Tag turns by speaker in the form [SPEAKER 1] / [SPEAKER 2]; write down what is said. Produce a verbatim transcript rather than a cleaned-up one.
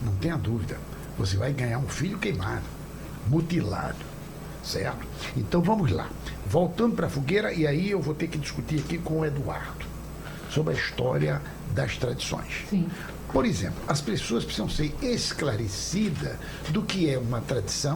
[SPEAKER 1] não tenha dúvida, você vai ganhar um filho queimado, mutilado, certo? Então vamos lá, voltando para a fogueira, e aí eu vou ter que discutir aqui com o Eduardo sobre a história das tradições.
[SPEAKER 2] Sim.
[SPEAKER 1] Por exemplo, as pessoas precisam ser esclarecidas do que é uma tradição